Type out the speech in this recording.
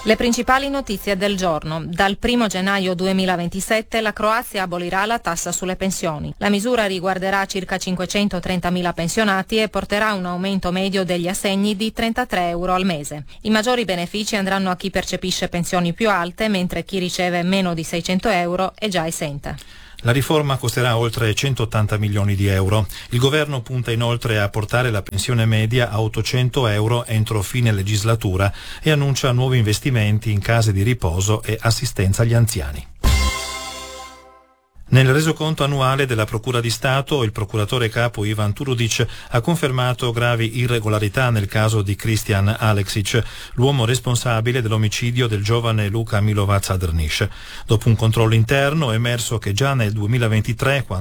Le principali notizie del giorno. Dal 1 gennaio 2027 la Croazia abolirà la tassa sulle pensioni. La misura riguarderà circa 530.000 pensionati e porterà un aumento medio degli assegni di 33 euro al mese. I maggiori benefici andranno a chi percepisce pensioni più alte, mentre chi riceve meno di 600 euro è già esente. La riforma costerà oltre 180 milioni di euro. Il governo punta inoltre a portare la pensione media a 800 euro entro fine legislatura e annuncia nuovi investimenti in case di riposo e assistenza agli anziani. Nel resoconto annuale della Procura di Stato, il procuratore capo Ivan Turudic ha confermato gravi irregolarità nel caso di Christian Aleksic, l'uomo responsabile dell'omicidio del giovane Luka Milovac a Drniš. Dopo un controllo interno è emerso che già nel 2023,